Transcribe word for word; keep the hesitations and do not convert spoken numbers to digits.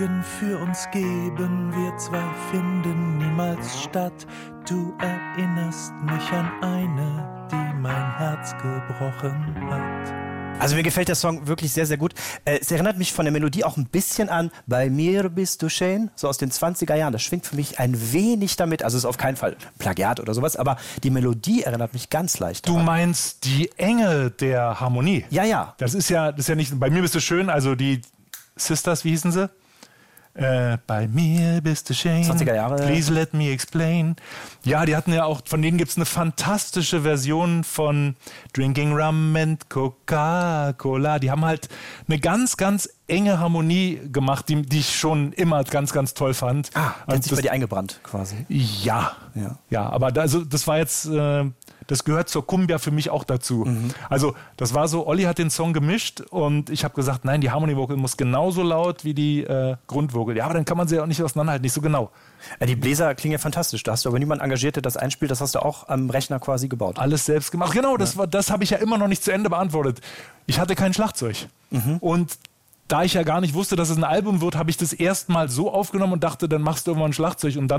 Morgen für uns geben, wir zwei finden niemals statt. Du erinnerst mich an eine, die mein Herz gebrochen hat. Also mir gefällt der Song wirklich sehr, sehr gut. Äh, es erinnert mich von der Melodie auch ein bisschen an Bei mir bist du schön, so aus den zwanziger Jahren. Das schwingt für mich ein wenig damit, also ist auf keinen Fall Plagiat oder sowas, aber die Melodie erinnert mich ganz leicht Du daran. meinst die Enge der Harmonie? Ja, ja. Das ist ja, das ist ja nicht, bei mir bist du schön, also die Sisters, wie hießen sie? Äh, bei mir bist du schön. zwanziger Jahre. Please let me explain. Ja, die hatten ja auch, von denen gibt es eine fantastische Version von Drinking Rum and Coca-Cola. Die haben halt eine ganz, ganz enge Harmonie gemacht, die, die ich schon immer ganz, ganz toll fand. Ah, die Und hat sich das, bei dir eingebrannt quasi. ja, Ja. ja, aber da, also das war jetzt, äh, das gehört zur Cumbia für mich auch dazu. Mhm. Also das war so, Olli hat den Song gemischt und ich habe gesagt, nein, die Harmony Vocal muss genauso laut wie die äh, Grundvocal. Ja, aber dann kann man sie ja auch nicht auseinanderhalten, nicht so genau. Ja, die Bläser klingen ja fantastisch. Da hast du aber niemanden engagiert, der das einspielt. Das hast du auch am Rechner quasi gebaut. Alles selbst gemacht. Genau, das, war- das habe ich ja immer noch nicht zu Ende beantwortet. Ich hatte kein Schlagzeug. Mhm. Und da ich ja gar nicht wusste, dass es ein Album wird, habe ich das erstmal so aufgenommen und dachte, dann machst du irgendwann ein Schlagzeug und dann